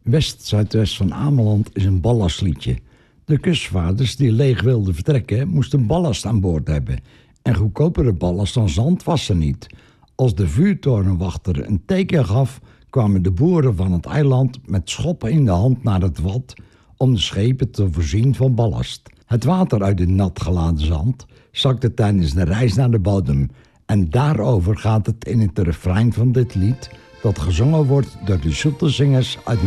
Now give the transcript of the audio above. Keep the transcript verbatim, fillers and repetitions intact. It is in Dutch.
West-Zuidwest van Ameland is een ballastliedje. De kustvaarders die leeg wilden vertrekken, moesten ballast aan boord hebben. En goedkopere ballast dan zand was er niet. Als de vuurtorenwachter een teken gaf, kwamen de boeren van het eiland met schoppen in de hand naar het wad om de schepen te voorzien van ballast. Het water uit het nat geladen zand zakte tijdens de reis naar de bodem. En daarover gaat het in het refrein van dit lied, dat gezongen wordt door de zoete zingers uit